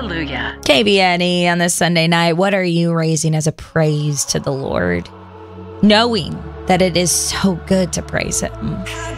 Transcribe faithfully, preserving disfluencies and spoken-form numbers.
Hallelujah. K B N E on this Sunday night. What are you raising as a praise to the Lord? Knowing that it is so good to praise Him.